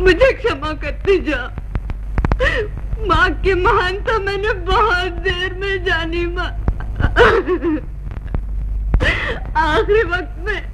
मुझे क्षमा करती जा। माँ की महानता मैंने बहुत देर में जानी। माँ आखिरी वक्त में